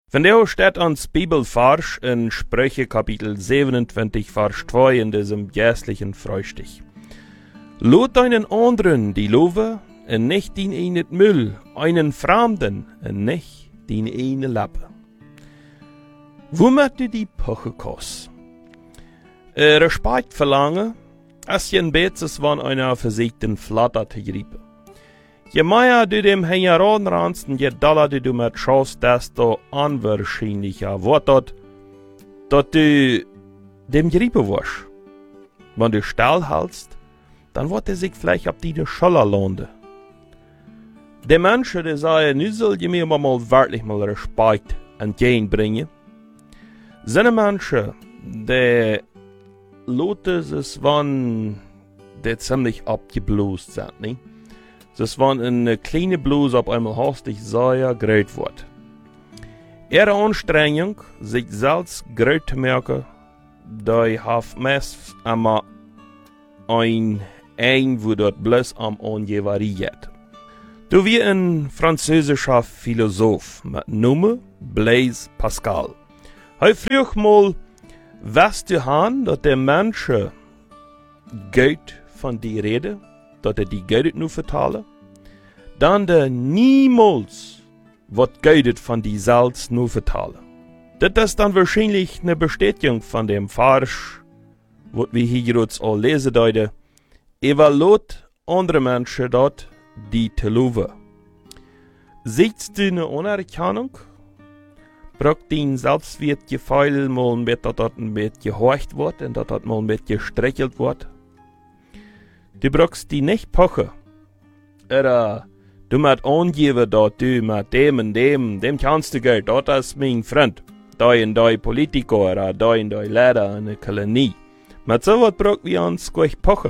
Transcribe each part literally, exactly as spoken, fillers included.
Vandaag steht ons Bibelvers in Sprüche Kapitel siebenundzwanzig, Vers zwei in diesem jährlichen Frühstich. Lot einen anderen die Love, en nicht den einen Müll, einen Fremden, en nicht den einen Lappe. Wo macht du die Poche kos? Äh, Respekt verlangen, als je ein Betzes van einer versiegten Flatter te griepen. Je mehr du dem heranransten, je doller du mit schaust, desto unwahrscheinlicher wird dort, dass du dem griepen wirst. Wenn du still hältst, dann wird er sich vielleicht auf deine Schulter landen. Die Menschen, die sagen, nu soll je mir mal wirklich mal Respekt entgegenbringen, sind Menschen, die Leute sich, wenn die ziemlich abgeblost sind, nicht? Das wann eine kleine Bluse auf einmal hastig sehr groß wird. Ihre Anstrengung, sich selbst groß zu merken, die hat meist einmal ein ein, wo dort bloß am Angevariert. Du wie ein französischer Philosoph mit Namen Blaise Pascal. Er fragt mal, was du han, dass der Mensch Geld von die Rede, dass er die Geld nur vertalen, dann der niemals wird Geld von die Salz nur vertalen. Das ist dann wahrscheinlich eine Bestätigung von dem Vers, was wir hier jetzt all lesen deuten. Evaluiert andere Menschen dort die te loven. Siehst du eine Anerkennung? Braucht dein Selbstwertgefühl mal mit, dass das mit gehorcht wird und dass das mal mit gestrichelt wird? Du brauchst die nicht pochen. Oder du musst angeben, dass du mit dem und dem, dem kannst du Geld, das ist mein Freund. Da und da Politiker oder da und da Lehrer in der Kolonie. Mit so was brauchen wir uns gleich pochen.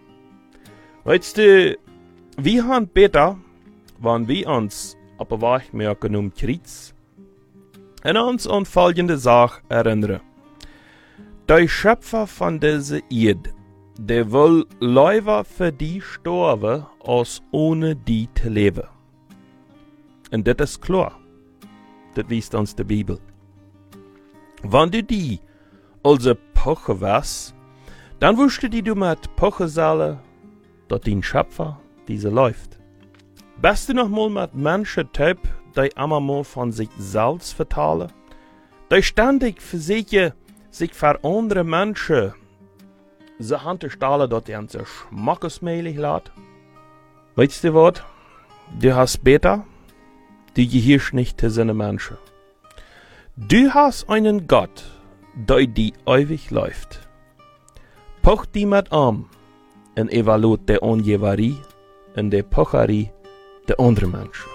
Weißt du, wir haben besser, wenn wir uns auf den Weg merken um Kreuz und uns an folgende Sache erinnern. Der Schöpfer von dieser Erde, der will lieber für die sterben, als ohne die zu leben. Und das ist klar. Das weist uns die Bibel. Wenn du die also Poche was, dann wusste die du mit Poche sollen, dass dein Schöpfer diese läuft. Bist du noch mal mit Menschen typ, die immer mal von sich selbst vertalen, die ständig versuchen, sich für andere Menschen so handzustellen, dass die an sich schmackesmäßig lässt? Weißt du was? Du hast besser, du gehörst nicht zu seinen Menschen. Du hast einen Gott, der die ewig läuft. Poch die mit an und evaluiert der Onjevarie und der Pocherie der anderen Menschen.